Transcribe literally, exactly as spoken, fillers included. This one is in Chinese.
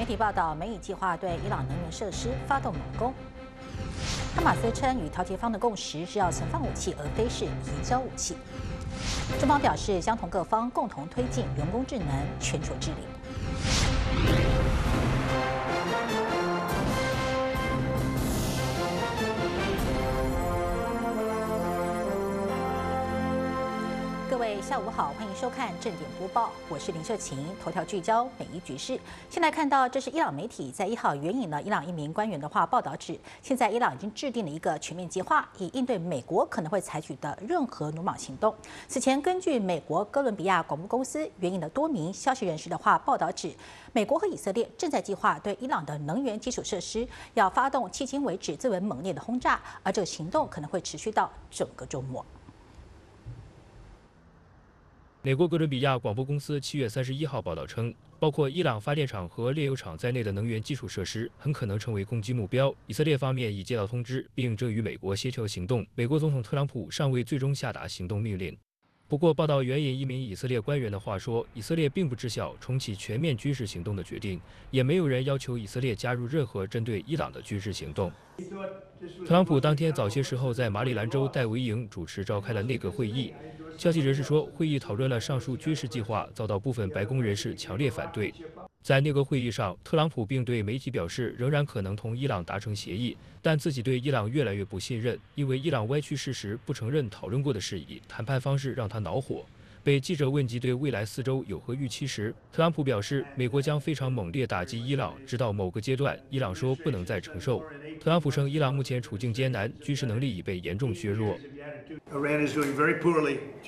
媒体报道，美以计划对伊朗能源设施发动猛攻。哈马斯称，与调解方的共识是要存放武器，而非是移交武器。中方表示，将同各方共同推进人工智能全球治理。 各位下午好，欢迎收看正点播报，我是林秀琴。头条聚焦美伊局势。现在看到，这是伊朗媒体在一号援引了伊朗一名官员的话报道指，现在伊朗已经制定了一个全面计划，以应对美国可能会采取的任何鲁莽行动。此前，根据美国哥伦比亚广播公司援引了多名消息人士的话报道指，美国和以色列正在计划对伊朗的能源基础设施要发动迄今为止最为猛烈的轰炸，而这个行动可能会持续到整个周末。 美国哥伦比亚广播公司七月三十一号报道称，包括伊朗发电厂和炼油厂在内的能源基础设施很可能成为攻击目标。以色列方面已接到通知，并正与美国协调行动。美国总统特朗普尚未最终下达行动命令。不过，报道援引一名以色列官员的话说，以色列并不知晓重启全面军事行动的决定，也没有人要求以色列加入任何针对伊朗的军事行动。 特朗普当天早些时候在马里兰州戴维营主持召开了内阁会议。消息人士说，会议讨论了上述军事计划，遭到部分白宫人士强烈反对。在内阁会议上，特朗普并对媒体表示，仍然可能同伊朗达成协议，但自己对伊朗越来越不信任，因为伊朗歪曲事实，不承认讨论过的事宜，谈判方式让他恼火。 被记者问及对未来四周有何预期时，特朗普表示，美国将非常猛烈打击伊朗，直到某个阶段，伊朗说不能再承受。特朗普称，伊朗目前处境艰难，军事能力已被严重削弱。